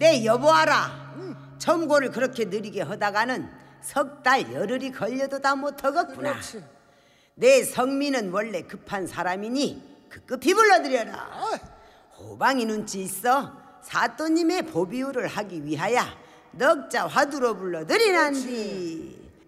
그래 여보아라. 점고를 그렇게 느리게 하다가는 석 달 열흘이 걸려도 다 못하겠구나. 그렇지. 내 성민은 원래 급한 사람이니 그 급히 불러들여라. 호방이 눈치 있어 사또님의 보비유를 하기 위하여 넉자 화두로 불러들이란디.